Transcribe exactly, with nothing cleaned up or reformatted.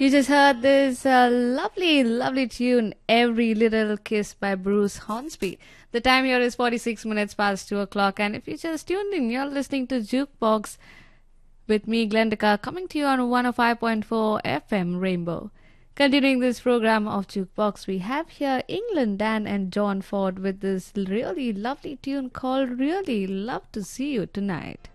You just heard this uh, lovely, lovely tune, Every Little Kiss by Bruce Hornsby. The time here is forty-six minutes past two o'clock, and if you just tuned in, you're listening to Jukebox with me, Glendika, coming to you on one oh five point four F M Rainbow. Continuing this program of Jukebox, we have here England Dan and John Ford with this really lovely tune called Really Love to See You Tonight.